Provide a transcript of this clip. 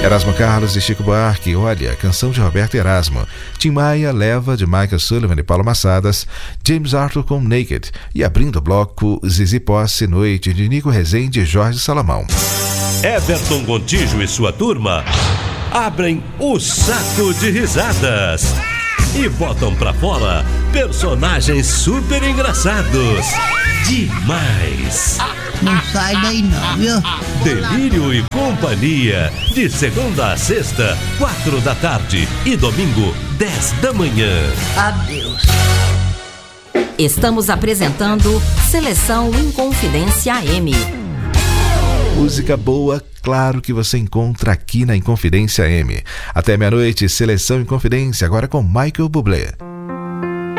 Erasmo Carlos e Chico Buarque, Olha, canção de Roberto Erasmo. Tim Maia, Leva, de Michael Sullivan e Paulo Massadas. James Arthur com Naked. E abrindo o bloco, Zizi Posse, Noite, de Nico Rezende e Jorge Salomão. Everton Gontijo e sua turma abrem o saco de risadas e botam pra fora personagens super engraçados. Demais! Não sai daí não, viu? Delírio e Companhia, de segunda a sexta, 4 da tarde e domingo, 10 da manhã. Adeus. Estamos apresentando Seleção Inconfidência AM. Música boa, claro que você encontra aqui na Inconfidência AM. Até meia-noite, Seleção Inconfidência, agora com Michael Bublé.